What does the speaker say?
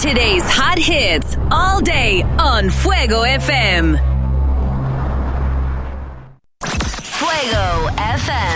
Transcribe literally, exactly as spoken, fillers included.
Today's hot hits all day on Fuego F M. Fuego F M.